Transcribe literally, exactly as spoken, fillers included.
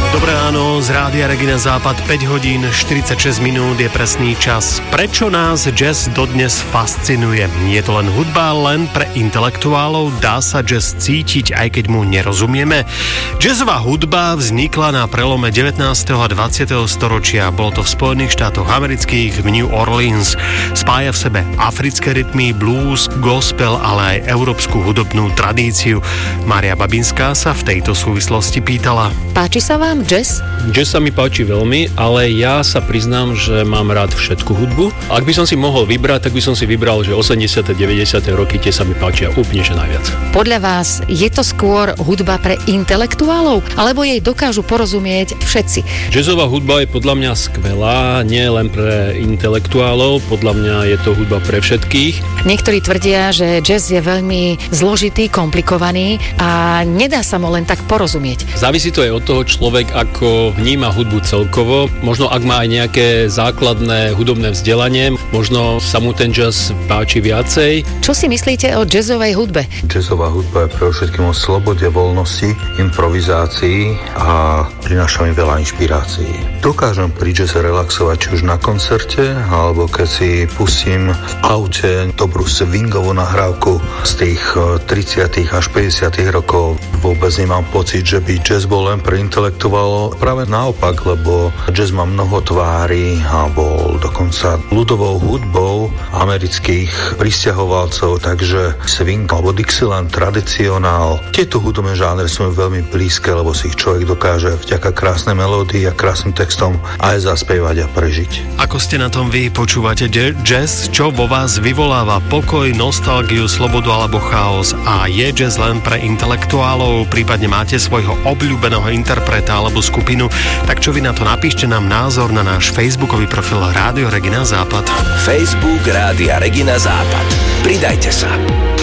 Dobré ráno, z Rádia Regina Západ, päť hodín štyridsaťšesť minút je presný čas. Prečo nás jazz dodnes fascinuje? Je to len hudba, len pre intelektuálov? Dá sa jazz cítiť, aj keď mu nerozumieme? Jazzová hudba vznikla na prelome devätnásteho a dvadsiateho storočia. Bolo to v Spojených štátoch amerických, v New Orleans. Spája v sebe africké rytmy, blues, gospel, ale aj európsku hudobnú tradíciu. Mária Babinská sa v tejto súvislosti pýtala: Páči sa vám jazz? Jazz sa mi páči veľmi, ale ja sa priznám, že mám rád všetku hudbu. Ak by som si mohol vybrať, tak by som si vybral, že osemdesiate deväťdesiate roky tie sa mi páčia úplne že najviac. Podľa vás je to skôr hudba pre intelektuálov, alebo jej dokážu porozumieť všetci? Jazzová hudba je podľa mňa skvelá, nie len pre intelektuálov, podľa mňa je to hudba pre všetkých. Niektorí tvrdia, že jazz je veľmi zložitý, komplikovaný a nedá sa mu len tak porozumieť. Závisí to aj od toho človek, ako vníma hudbu celkovo. Možno ak má aj nejaké základné hudobné vzdelanie, možno sa mu ten jazz páči viacej. Čo si myslíte o jazzovej hudbe? Jazzová hudba je pre všetkým o slobode, voľnosti, improvizácii a prináša mi veľa inšpirácií. Dokážem pri jazze relaxovať či už na koncerte, alebo keď si pustím v aute dobrú swingovú nahrávku z tých tridsiatych až päťdesiatych rokov. Vôbec nemám pocit, že by jazz bol len pre intelektuálov. Práve naopak, lebo jazz má mnoho tvári a bol dokonca ľudovou hudbou amerických prisťahovalcov, takže swing alebo Dixieland, tradicionál. Tieto hudobné žánre sú mi veľmi blízke, lebo si ich človek dokáže vďaka krásnej melódii a krásnym textom aj zaspievať a prežiť. Ako ste na tom vy? Počúvate jazz? Čo vo vás vyvoláva pokoj, nostalgiu, slobodu alebo chaos? A je jazz len pre intelektuálov? Prípadne máte svojho obľúbeného interpreta alebo skupinu? Tak čo vy na to? Napíšte nám názor na náš facebookový profil Rádio Regina Západ. Facebook Rádia Regina Západ. Pridajte sa.